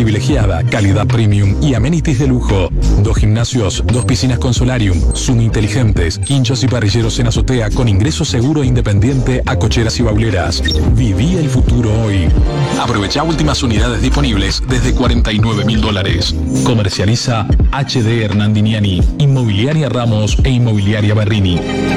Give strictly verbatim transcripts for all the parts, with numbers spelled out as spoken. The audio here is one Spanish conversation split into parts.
privilegiada, calidad premium y amenities de lujo. Dos gimnasios, dos piscinas con solarium, Zoom inteligentes, hinchas y parrilleros en azotea con ingreso seguro e independiente a cocheras y bauleras. Viví el futuro hoy. Aprovecha últimas unidades disponibles desde cuarenta y nueve mil dólares. Comercializa H D Hernandiniani, Inmobiliaria Ramos e Inmobiliaria Berrini.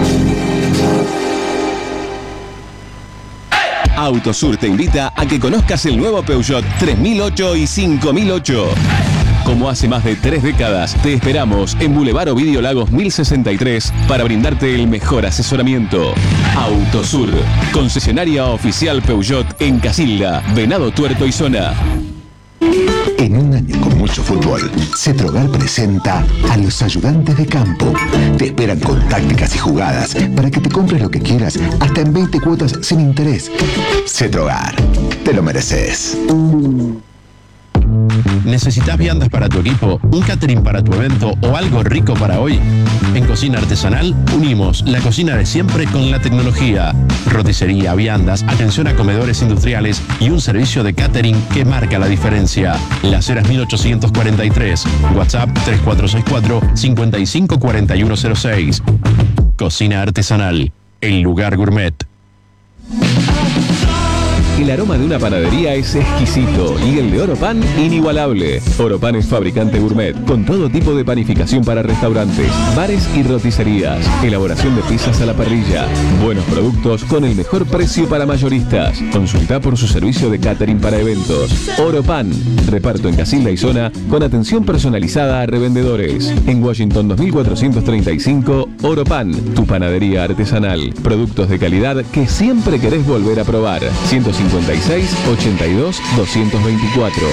Autosur te invita a que conozcas el nuevo Peugeot tres mil ocho y cinco mil ocho. Como hace más de tres décadas, te esperamos en Boulevard Ovidio Lagos mil sesenta y tres para brindarte el mejor asesoramiento. Autosur, concesionaria oficial Peugeot en Casilda, Venado Tuerto y Zona. En un año con mucho fútbol, Cetrogar presenta a los ayudantes de campo. Te esperan con tácticas y jugadas para que te compres lo que quieras hasta en veinte cuotas sin interés. Cetrogar, te lo mereces. ¿Necesitas viandas para tu equipo, un catering para tu evento o algo rico para hoy? En Cocina Artesanal unimos la cocina de siempre con la tecnología. Roticería, viandas, atención a comedores industriales y un servicio de catering que marca la diferencia. Las Heras mil ochocientos cuarenta y tres. WhatsApp tres cuatro seis cuatro, cinco cinco cuatro uno cero seis. Cocina Artesanal, el lugar gourmet. El aroma de una panadería es exquisito y el de Oropan inigualable. Oropan es fabricante gourmet con todo tipo de panificación para restaurantes, bares y roticerías. Elaboración de pizzas a la parrilla. Buenos productos con el mejor precio para mayoristas. Consulta por su servicio de catering para eventos. Oropan. Reparto en Casilda y Zona con atención personalizada a revendedores. En Washington dos mil cuatrocientos treinta y cinco, Oropan, tu panadería artesanal. Productos de calidad que siempre querés volver a probar. ciento cincuenta y seis, ochenta y dos, doscientos veinticuatro.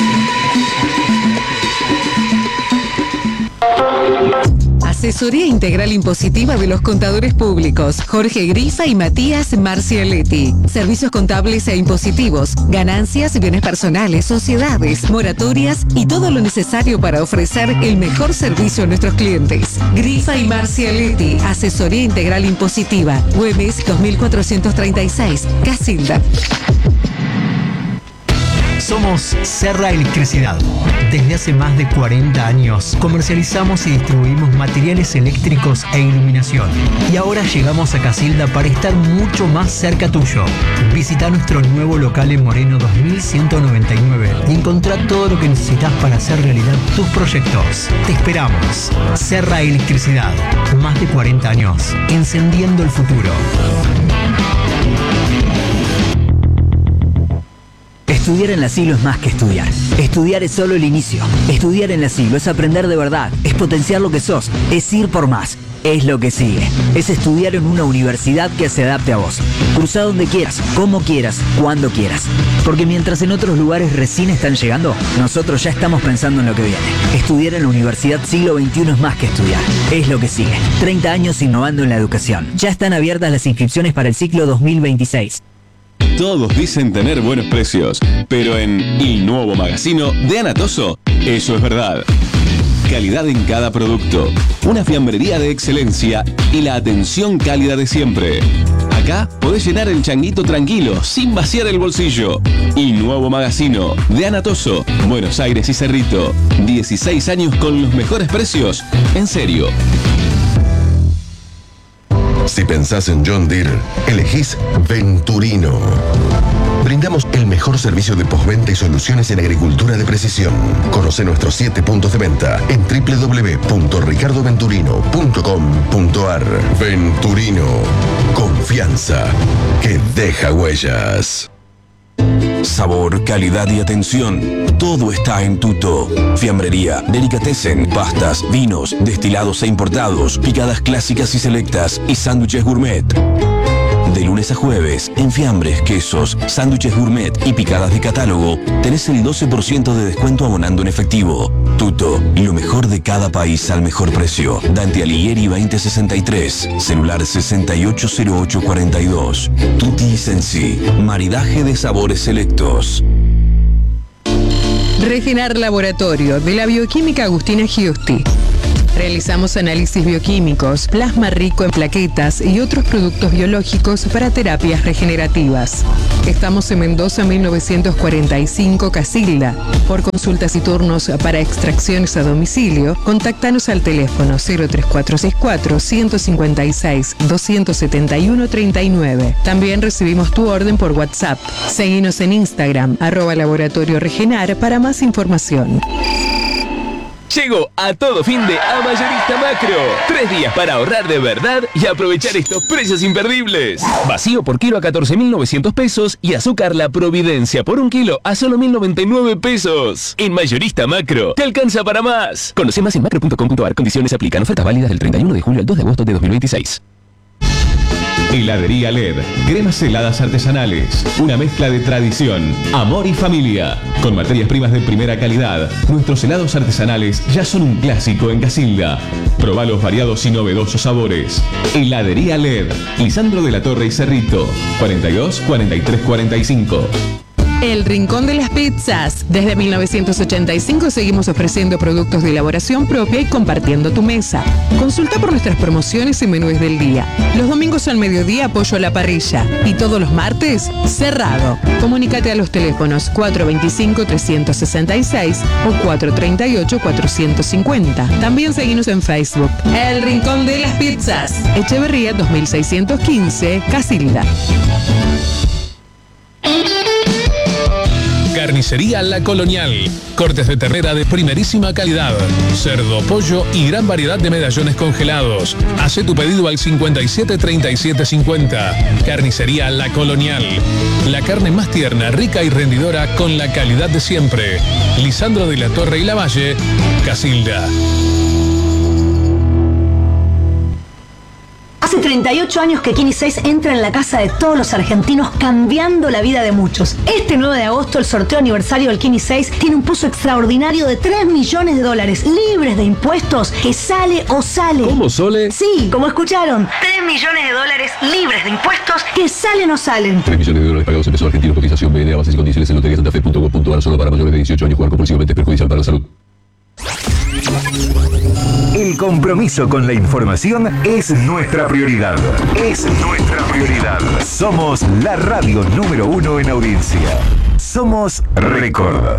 Asesoría Integral Impositiva de los Contadores Públicos, Jorge Grifa y Matías Marcialetti. Servicios contables e impositivos, ganancias, bienes personales, sociedades, moratorias y todo lo necesario para ofrecer el mejor servicio a nuestros clientes. Grifa y Marcialetti, Asesoría Integral Impositiva, Güemes dos mil cuatrocientos treinta y seis, Casilda. Somos Serra Electricidad. Desde hace más de cuarenta años comercializamos y distribuimos materiales eléctricos e iluminación. Y ahora llegamos a Casilda para estar mucho más cerca tuyo. Visita nuestro nuevo local en Moreno dos mil ciento noventa y nueve y encontrá todo lo que necesitas para hacer realidad tus proyectos. Te esperamos. Serra Electricidad. Más de cuarenta años. Encendiendo el futuro. Estudiar en la Siglo es más que estudiar. Estudiar es solo el inicio. Estudiar en la Siglo es aprender de verdad, es potenciar lo que sos, es ir por más. Es lo que sigue. Es estudiar en una universidad que se adapte a vos. Cruzá donde quieras, como quieras, cuando quieras. Porque mientras en otros lugares recién están llegando, nosotros ya estamos pensando en lo que viene. Estudiar en la Universidad Siglo veintiuno es más que estudiar. Es lo que sigue. treinta años innovando en la educación. Ya están abiertas las inscripciones para el ciclo dos mil veintiséis. Todos dicen tener buenos precios, pero en Il Nuovo Magazino de Anatoso, eso es verdad. Calidad en cada producto, una fiambrería de excelencia y la atención cálida de siempre. Acá podés llenar el changuito tranquilo, sin vaciar el bolsillo. Il Nuovo Magazino de Anatoso, Buenos Aires y Cerrito. dieciséis años con los mejores precios, en serio. Si pensás en John Deere, elegís Venturino. Brindamos el mejor servicio de postventa y soluciones en agricultura de precisión. Conoce nuestros siete puntos de venta en doble u doble u doble u punto ricardo venturino punto com punto a r. Venturino. Confianza que deja huellas. Sabor, calidad y atención. Todo está en Tuto. Fiambrería, delicatessen, pastas, vinos, destilados e importados, picadas clásicas y selectas y sándwiches gourmet. De lunes a jueves, en fiambres, quesos, sándwiches gourmet y picadas de catálogo, tenés el doce por ciento de descuento abonando en efectivo. Tuto, lo mejor de cada país al mejor precio. Dante Alighieri veinte sesenta y tres, celular sesenta y ocho cero ocho cuarenta y dos. Tutti Sensi, maridaje de sabores selectos. Regenar Laboratorio de la bioquímica Agustina Giusti. Realizamos análisis bioquímicos, plasma rico en plaquetas y otros productos biológicos para terapias regenerativas. Estamos en Mendoza mil novecientos cuarenta y cinco, Casilda. Por consultas y turnos para extracciones a domicilio, contáctanos al teléfono cero tres cuatro seis cuatro, uno cinco seis, dos siete uno, tres nueve. También recibimos tu orden por WhatsApp. Seguinos en Instagram, arroba Laboratorio Regenar para más información. Llegó a todo fin de a Mayorista Macro. Tres días para ahorrar de verdad y aprovechar estos precios imperdibles. Vacío por kilo a catorce mil novecientos pesos y azúcar La Providencia por un kilo a solo mil noventa y nueve pesos. En Mayorista Macro te alcanza para más. Conoce más en macro punto com punto a r. Condiciones se aplican. Ofertas válidas del treinta y uno de julio al dos de agosto de dos mil veintiséis. Heladería L E D, cremas heladas artesanales, una mezcla de tradición, amor y familia. Con materias primas de primera calidad, nuestros helados artesanales ya son un clásico en Casilda. Probá los variados y novedosos sabores. Heladería L E D, Lisandro de la Torre y Cerrito, cuarenta y dos, cuarenta y tres, cuarenta y cinco. El Rincón de las Pizzas. Desde mil novecientos ochenta y cinco seguimos ofreciendo productos de elaboración propia y compartiendo tu mesa. Consulta por nuestras promociones y menús del día. Los domingos al mediodía pollo a la parrilla y todos los martes cerrado. Comunícate a los teléfonos cuatro dos cinco, tres seis seis o cuatro tres ocho, cuatro cinco cero. También seguimos en Facebook. El Rincón de las Pizzas. Echeverría dos mil seiscientos quince, Casilda. Carnicería La Colonial. Cortes de ternera de primerísima calidad. Cerdo, pollo y gran variedad de medallones congelados. Hace tu pedido al cincuenta y siete, treinta y siete, cincuenta. Carnicería La Colonial. La carne más tierna, rica y rendidora con la calidad de siempre. Lisandro de la Torre y Lavalle, Casilda. Hace treinta y ocho años que Kini seis entra en la casa de todos los argentinos, cambiando la vida de muchos. Este nueve de agosto, el sorteo aniversario del Kini seis tiene un pozo extraordinario de tres millones de dólares, libres de impuestos, que sale o sale. ¿Cómo, Sole? Sí, como escucharon. tres millones de dólares libres de impuestos, que salen o salen. tres millones de dólares pagados en pesos argentinos, cotización B N A, bases y condiciones en lotería santafe punto com punto a r, solo para mayores de dieciocho años. Jugar compulsivamente es perjudicial para la salud. El compromiso con la información es nuestra prioridad. Es nuestra prioridad. Somos la radio número uno en audiencia. Somos Record.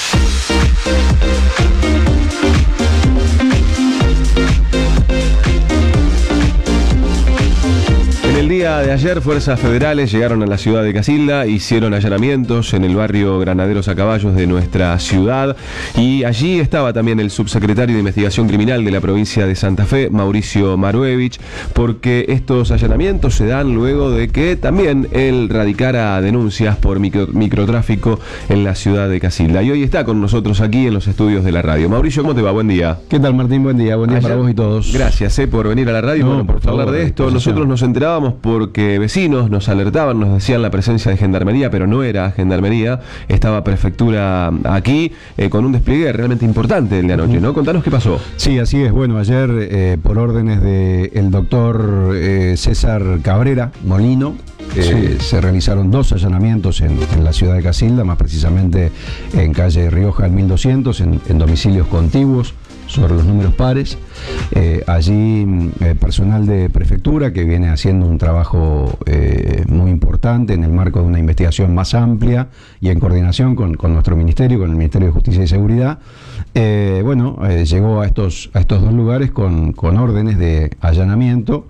En el día de ayer, fuerzas federales llegaron a la ciudad de Casilda, hicieron allanamientos en el barrio Granaderos a Caballos de nuestra ciudad y allí estaba también el subsecretario de Investigación Criminal de la provincia de Santa Fe, Mauricio Maruevich, porque estos allanamientos se dan luego de que también él radicara denuncias por micro, microtráfico en la ciudad de Casilda. Y hoy está con nosotros aquí en los estudios de la radio. Mauricio, ¿cómo te va? Buen día. ¿Qué tal, Martín? Buen día. Buen día ayer, para vos y todos. Gracias eh, por venir a la radio, no, bueno, por, por favor, hablar de esto. Nosotros nos enterábamos porque vecinos nos alertaban, nos decían la presencia de gendarmería, pero no era gendarmería, estaba prefectura aquí eh, con un despliegue realmente importante el de anoche, ¿no? Contanos qué pasó. Sí, así es. Bueno, ayer eh, por órdenes del doctor eh, César Cabrera Molino, eh, sí. se realizaron dos allanamientos en, en la ciudad de Casilda, más precisamente en calle Rioja al mil doscientos, en, en domicilios contiguos sobre los números pares. Eh, allí eh, personal de prefectura que viene haciendo un trabajo eh, muy importante en el marco de una investigación más amplia y en coordinación con, con nuestro ministerio, con el Ministerio de Justicia y Seguridad. Eh, bueno, eh, llegó a estos, a estos dos lugares con, con órdenes de allanamiento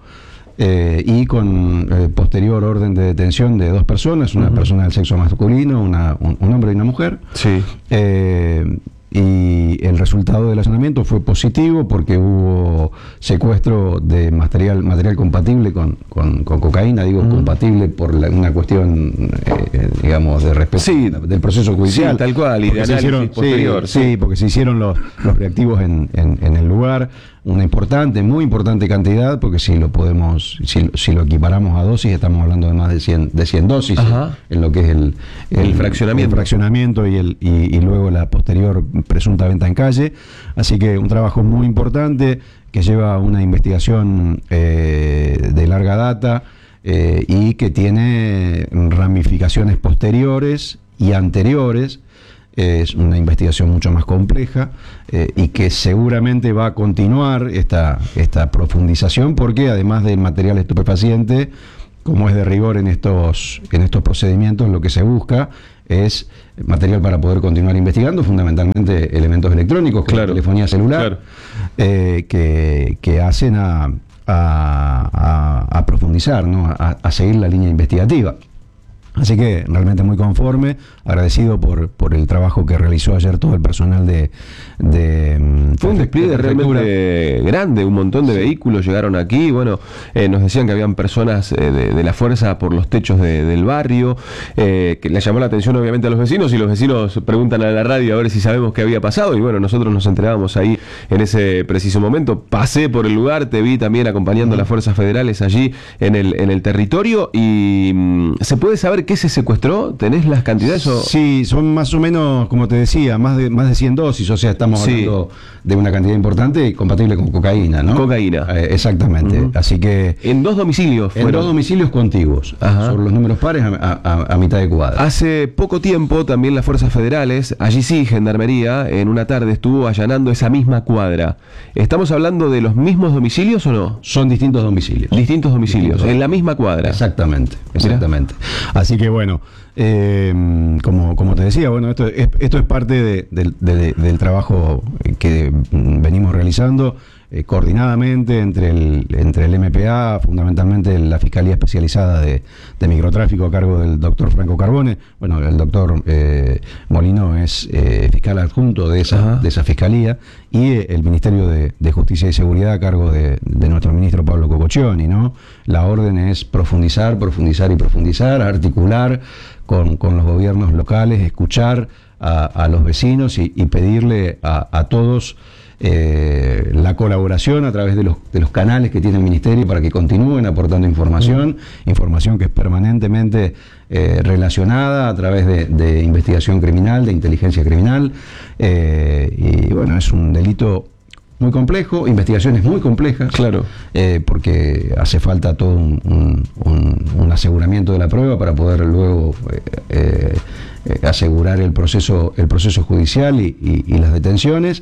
eh, y con eh, posterior orden de detención de dos personas, una uh-huh. persona del sexo masculino, una, un, un hombre y una mujer. Sí. Eh, y el resultado del allanamiento fue positivo porque hubo secuestro de material material compatible con, con, con cocaína, digo mm. compatible por la, una cuestión eh, digamos de respeto sí, del proceso judicial, sí, tal cual, y de análisis hicieron, posterior sí, sí, porque se hicieron los, los reactivos en, en, en el lugar, una importante, muy importante cantidad, porque si lo podemos, si, si lo equiparamos a dosis, estamos hablando de más de cien, de cien dosis en, en lo que es el, el, el fraccionamiento, el fraccionamiento y, el, y, y luego la posterior presunta venta en calle. Así que un trabajo muy importante que lleva una investigación eh, de larga data eh, y que tiene ramificaciones posteriores y anteriores es una investigación mucho más compleja eh, y que seguramente va a continuar esta, esta profundización, porque además del material estupefaciente, como es de rigor en estos, en estos procedimientos, lo que se busca es material para poder continuar investigando, fundamentalmente elementos electrónicos, como claro, telefonía celular, claro. eh, que, que hacen a, a, a, a profundizar, ¿no? a, a seguir la línea investigativa. Así que realmente muy conforme, agradecido por, por el trabajo que realizó ayer todo el personal de... de Fue un despliegue de realmente grande, un montón de sí. vehículos llegaron aquí, bueno, eh, nos decían que habían personas eh, de, de la fuerza por los techos de, del barrio, eh, que le llamó la atención obviamente a los vecinos, y los vecinos preguntan a la radio a ver si sabemos qué había pasado, y bueno, nosotros nos enterábamos ahí en ese preciso momento. Pasé por el lugar, te vi también acompañando a las fuerzas federales allí en el, en el territorio, y mmm, ¿se puede saber qué se secuestró? ¿Tenés las cantidades? O? Sí, son más o menos, como te decía, más de, más de cien dosis, o sea, estamos sí. hablando de una cantidad importante y compatible con cocaína, ¿no? Cocaína. Eh, exactamente, uh-huh. Así que... En dos domicilios En fueron. dos domicilios contiguos, Ajá. sobre los números pares a, a, a mitad de cuadra. Hace poco tiempo también las fuerzas federales, allí sí, Gendarmería, en una tarde estuvo allanando esa misma cuadra. ¿Estamos hablando de los mismos domicilios o no? Son distintos domicilios. Distintos domicilios, distintos. En la misma cuadra. Exactamente, exactamente. Mirá. Así que bueno, eh, como, como te decía, bueno, esto es, esto es parte de, de, de, del trabajo que venimos realizando eh, coordinadamente entre el, entre el M P A, fundamentalmente la Fiscalía Especializada de, de Microtráfico a cargo del doctor Franco Carbone. Bueno, el doctor eh, Molino es eh, fiscal adjunto de esa, de esa fiscalía, y eh, el Ministerio de, de Justicia y Seguridad a cargo de, de nuestro ministro Pablo Cococcioni, ¿no? La orden es profundizar, profundizar y profundizar, articular con, con los gobiernos locales, escuchar a, a los vecinos y, y pedirle a, a todos eh, la colaboración a través de los, de los canales que tiene el Ministerio para que continúen aportando información, mm. información que es permanentemente eh, relacionada a través de, de investigación criminal, de inteligencia criminal, eh, y bueno, es un delito muy complejo, investigaciones muy complejas, claro, eh, porque hace falta todo un, un, un, un aseguramiento de la prueba para poder luego eh, eh, asegurar el proceso, el proceso judicial y, y, y las detenciones.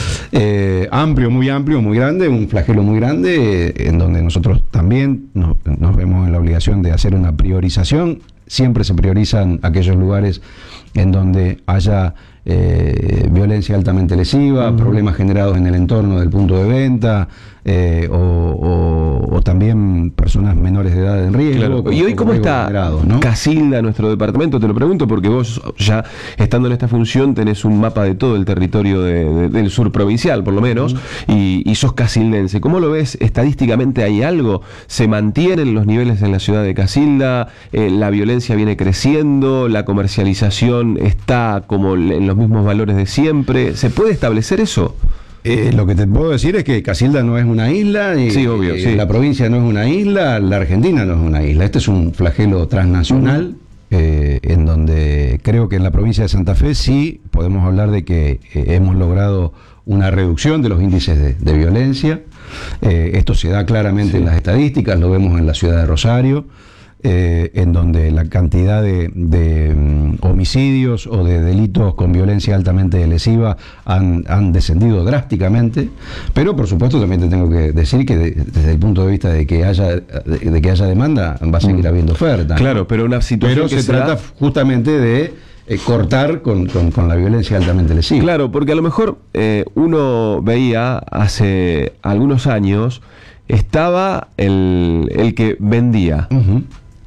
Eh, amplio, muy amplio, muy grande, un flagelo muy grande, eh, en donde nosotros también nos, nos vemos en la obligación de hacer una priorización. Siempre se priorizan aquellos lugares en donde haya eh, violencia altamente lesiva, uh-huh. problemas generados en el entorno del punto de venta, eh, o, o, o también personas menores de edad en riesgo. Claro. ¿Y hoy cómo está generado, ¿no? Casilda, nuestro departamento? Te lo pregunto porque vos ya estando en esta función tenés un mapa de todo el territorio de, de, del sur provincial, por lo menos, uh-huh. y, y sos casildense. ¿Cómo lo ves estadísticamente? ¿Hay algo? ¿Se mantienen los niveles en la ciudad de Casilda? Eh, ¿La violencia viene creciendo? ¿La comercialización está como en los mismos valores de siempre? ¿Se puede establecer eso? Eh, lo que te puedo decir es que Casilda no es una isla, y, sí, obvio, eh, sí. la provincia no es una isla, la Argentina no es una isla. Este es un flagelo transnacional, uh-huh. eh, en donde creo que en la provincia de Santa Fe sí podemos hablar de que eh, hemos logrado una reducción de los índices de, de violencia. Eh, esto se da claramente sí. en las estadísticas, lo vemos en la ciudad de Rosario. Eh, en donde la cantidad de, de um, homicidios o de delitos con violencia altamente lesiva han, han descendido drásticamente, pero por supuesto también te tengo que decir que de, desde el punto de vista de que haya de, de que haya demanda va a seguir habiendo oferta, ¿no? Claro, pero una situación pero que se, se trata da... justamente de eh, cortar con, con, con la violencia altamente lesiva. Claro, porque a lo mejor eh, uno veía hace algunos años estaba el, el que vendía, uh-huh.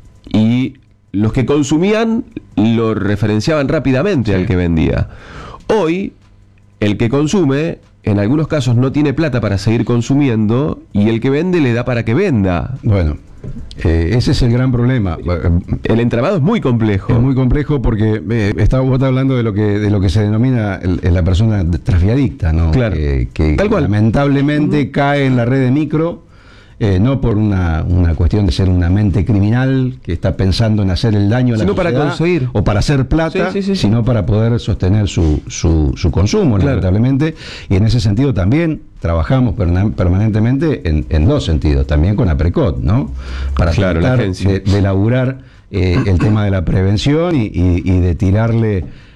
y los que consumían lo referenciaban rápidamente sí. al que vendía. Hoy, el que consume, en algunos casos no tiene plata para seguir consumiendo, y el que vende le da para que venda. Bueno, eh, ese es el gran problema. El entramado es muy complejo. Es muy complejo porque eh, está, vos estás hablando de lo que de lo que se denomina el, la persona transviadicta, ¿no? Claro. Eh, que Tal cual. lamentablemente uh-huh. cae en la red de micro. Eh, no por una, una cuestión de ser una mente criminal que está pensando en hacer el daño a la sino sociedad, para conseguir o para hacer plata, sí, sí, sí, sino sí. para poder sostener su, su, su consumo, claro. lamentablemente. Y en ese sentido también trabajamos permanentemente en, en dos sentidos, también con APRECOT, ¿no? Para claro, tratar de, de elaborar eh, el tema de la prevención y, y, y de tirarle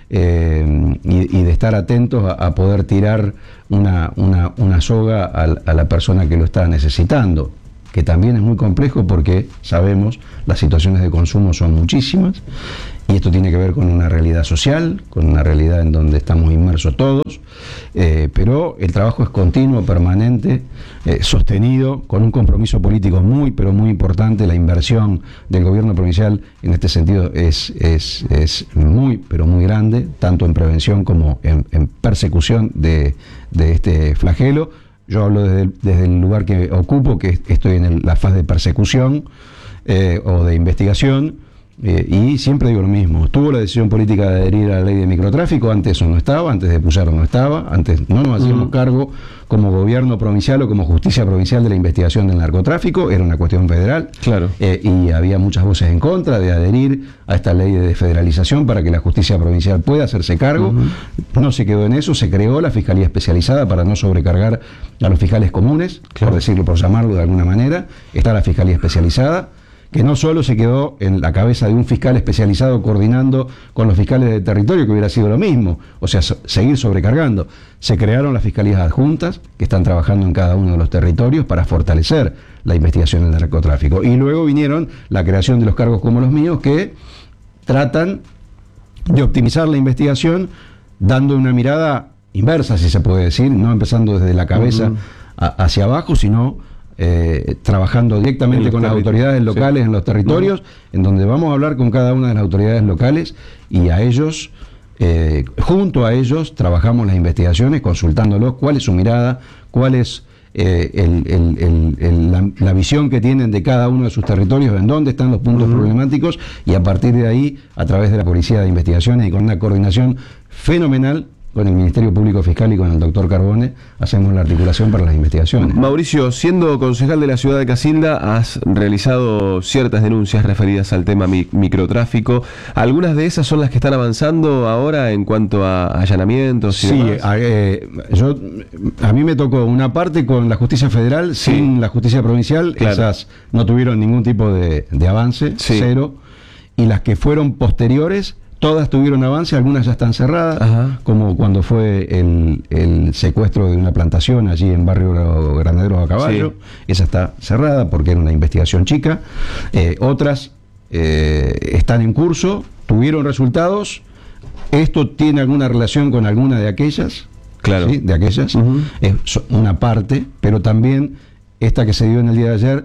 eh, y, y de estar atentos a, a poder tirar una, una, una soga a, a la persona que lo está necesitando, que también es muy complejo porque sabemos las situaciones de consumo son muchísimas y esto tiene que ver con una realidad social, con una realidad en donde estamos inmersos todos, eh, pero el trabajo es continuo, permanente, eh, sostenido, con un compromiso político muy, pero muy importante. La inversión del gobierno provincial en este sentido es, es, es muy, pero muy grande, tanto en prevención como en, en persecución de, de este flagelo. Yo hablo desde el, desde el lugar que ocupo, que estoy en el, la fase de persecución eh, o de investigación, eh, y siempre digo lo mismo. Tuvo la decisión política de adherir a la ley de microtráfico, antes eso no estaba, antes de Puyaro no estaba, antes no nos hacíamos uh-huh. cargo como gobierno provincial o como justicia provincial de la investigación del narcotráfico, era una cuestión federal, claro. eh, y había muchas voces en contra de adherir a esta ley de desfederalización para que la justicia provincial pueda hacerse cargo. Uh-huh. No se quedó en eso, se creó la Fiscalía Especializada para no sobrecargar a los fiscales comunes, claro. por decirlo, por llamarlo de alguna manera. Está la Fiscalía Especializada, que no solo se quedó en la cabeza de un fiscal especializado coordinando con los fiscales del territorio, que hubiera sido lo mismo, o sea, so, seguir sobrecargando. Se crearon las fiscalías adjuntas, que están trabajando en cada uno de los territorios para fortalecer la investigación del narcotráfico. Y luego vinieron la creación de los cargos como los míos, que tratan de optimizar la investigación, dando una mirada inversa, si se puede decir, no empezando desde la cabeza uh-huh. a, hacia abajo, sino Eh, trabajando directamente con las autoridades locales, sí. en los territorios, uh-huh. en donde vamos a hablar con cada una de las autoridades locales y a ellos, eh, junto a ellos, trabajamos las investigaciones, consultándolos cuál es su mirada, cuál es eh, el, el, el, el, la, la visión que tienen de cada uno de sus territorios, en dónde están los puntos uh-huh. problemáticos, y a partir de ahí, a través de la Policía de Investigaciones y con una coordinación fenomenal con el Ministerio Público Fiscal y con el doctor Carbone, hacemos la articulación para las investigaciones. Mauricio, siendo concejal de la ciudad de Casilda, has realizado ciertas denuncias referidas al tema mi- microtráfico. ¿Algunas de esas son las que están avanzando ahora en cuanto a allanamientos y sí, demás? A, eh, yo, a mí me tocó una parte con la justicia federal, sí. sin la justicia provincial, claro. esas no tuvieron ningún tipo de, de avance, sí. cero, y las que fueron posteriores, todas tuvieron avance, algunas ya están cerradas, Ajá. como cuando fue el, el secuestro de una plantación allí en Barrio Granaderos a Caballo, sí. esa está cerrada porque era una investigación chica. Eh, otras eh, están en curso, tuvieron resultados. ¿Esto tiene alguna relación con alguna de aquellas? Claro. ¿Sí? De aquellas. Uh-huh. Es una parte, pero también esta que se dio en el día de ayer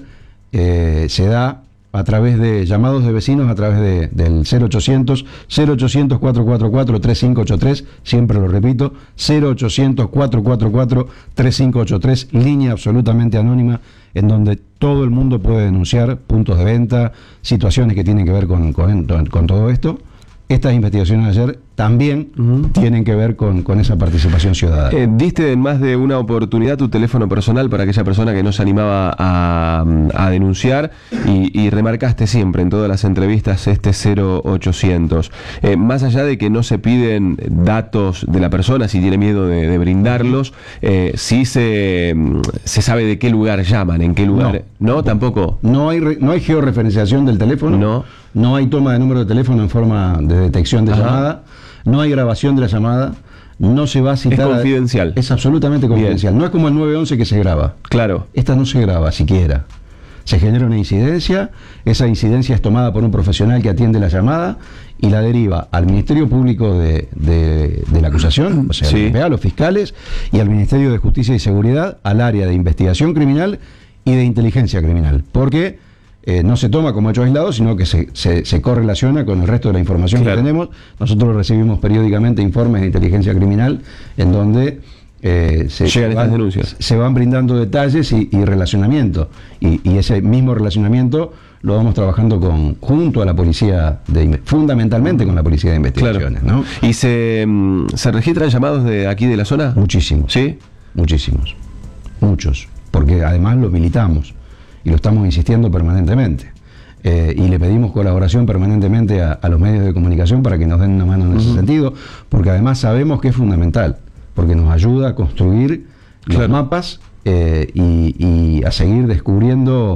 eh, se da a través de llamados de vecinos, a través de, del cero ochocientos, cero ochocientos, cuatro cuatro cuatro, tres cinco ocho tres, siempre lo repito, cero ochocientos, cuatro cuatro cuatro, tres cinco ocho tres, línea absolutamente anónima, en donde todo el mundo puede denunciar puntos de venta, situaciones que tienen que ver con, con, con todo esto. Estas investigaciones de ayer también uh-huh. tienen que ver con, con esa participación ciudadana. Eh, diste en más de una oportunidad tu teléfono personal para aquella persona que no se animaba a, a denunciar y, y remarcaste siempre en todas las entrevistas este cero ochocientos. Eh, más allá de que no se piden datos de la persona, si tiene miedo de, de brindarlos, eh, sí se, se sabe de qué lugar llaman, en qué lugar. ¿No? ¿No? ¿Tampoco? No hay, re, no hay georreferenciación del teléfono. No. No hay toma de número de teléfono en forma de detección de Ajá. llamada, no hay grabación de la llamada, no se va a citar... Es confidencial. A, es absolutamente confidencial. Bien. No es como el nueve once que se graba. Claro. Esta no se graba siquiera. Se genera una incidencia, esa incidencia es tomada por un profesional que atiende la llamada y la deriva al Ministerio Público de, de, de la acusación, o sea, sí. a los fiscales, y al Ministerio de Justicia y Seguridad, al área de investigación criminal y de inteligencia criminal. Porque... Eh, no se toma como hecho aislado, sino que se, se, se correlaciona con el resto de la información claro. que tenemos. Nosotros recibimos periódicamente informes de inteligencia criminal en donde eh, se, Llegan van, estas denuncias. se van brindando detalles y, y relacionamiento. Y, y ese mismo relacionamiento lo vamos trabajando con junto a la policía, de, fundamentalmente con la policía de investigaciones. Claro. ¿no? ¿Y se, se registran llamados de aquí de la zona? Muchísimos. ¿Sí? Muchísimos. Muchos. Porque además lo militamos. Y lo estamos insistiendo permanentemente. Eh, y le pedimos colaboración permanentemente a, a los medios de comunicación para que nos den una mano en uh-huh. ese sentido, porque además sabemos que es fundamental, porque nos ayuda a construir claro. los mapas eh, y, y a seguir descubriendo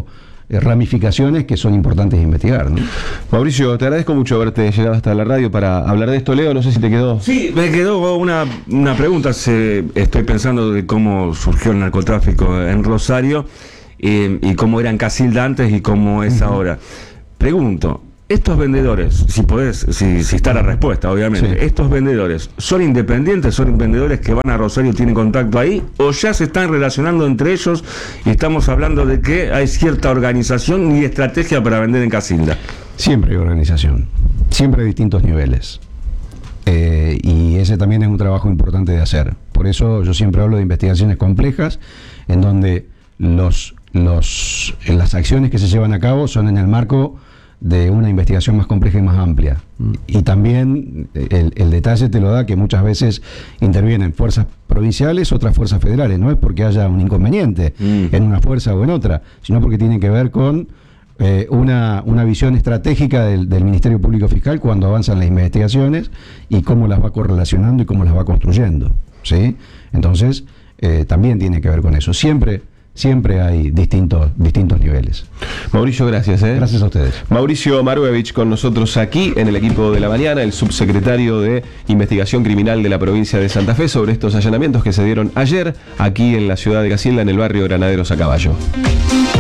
eh, ramificaciones que son importantes de investigar, ¿no? Mauricio, te agradezco mucho haberte llegado hasta la radio para hablar de esto. Leo, no sé si te quedó. Sí, me quedó una, una pregunta. Se, estoy pensando de cómo surgió el narcotráfico en Rosario eh, y cómo era en Casilda antes y cómo es uh-huh. ahora. Pregunto, estos vendedores, si podés, si, si está la respuesta, obviamente, sí. ¿estos vendedores son independientes, son vendedores que van a Rosario y tienen contacto ahí, o ya se están relacionando entre ellos y estamos hablando de que hay cierta organización y estrategia para vender en Casilda? Siempre hay organización, siempre hay distintos niveles. Eh, y ese también es un trabajo importante de hacer. Por eso yo siempre hablo de investigaciones complejas, en donde los, los, las acciones que se llevan a cabo son en el marco de una investigación más compleja y más amplia. Mm. Y también el, el detalle te lo da que muchas veces intervienen fuerzas provinciales, otras fuerzas federales. No es porque haya un inconveniente mm. en una fuerza o en otra, sino porque tienen que ver con eh, una, una visión estratégica del, del Ministerio Público Fiscal cuando avanzan las investigaciones y cómo las va correlacionando y cómo las va construyendo, ¿sí? Entonces, eh, también tiene que ver con eso. Siempre Siempre hay distintos, distintos niveles. Mauricio, gracias. ¿eh? Gracias a ustedes. Mauricio Maruevich con nosotros aquí en el equipo de la mañana, el subsecretario de Investigación Criminal de la provincia de Santa Fe, sobre estos allanamientos que se dieron ayer aquí en la ciudad de Casilda, en el barrio Granaderos a Caballo.